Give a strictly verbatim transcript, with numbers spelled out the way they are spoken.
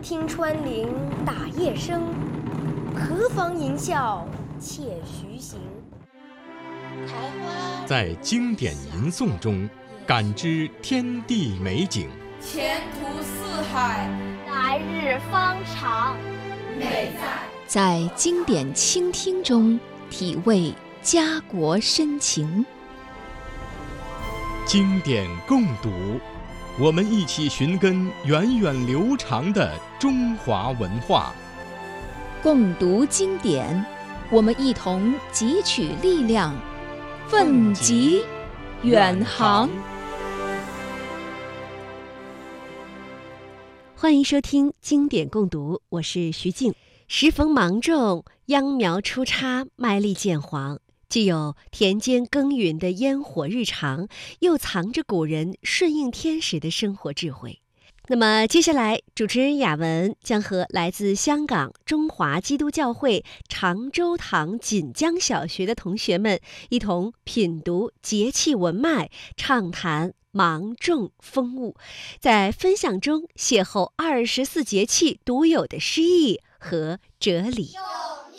听穿林打叶声，何妨吟啸且徐行。 在经典吟诵中感知天地美景， 前途似海， 来日方长。 美在在经典倾听中体味家国深情。 经典共读，我们一起寻根源远流长的中华文化。 共读经典，我们一同汲取力量，奋楫远航。 欢迎收听经典共读，我是徐静。时逢芒种，秧苗出插，麦粒渐黄，既有田间耕耘的烟火日常，又藏着古人顺应天时的生活智慧。那么接下来，主持人雅文将和来自香港中华基督教会常州堂锦江小学的同学们一同品读节气文脉，畅谈芒种风物，在分享中邂逅二十四节气独有的诗意和哲理。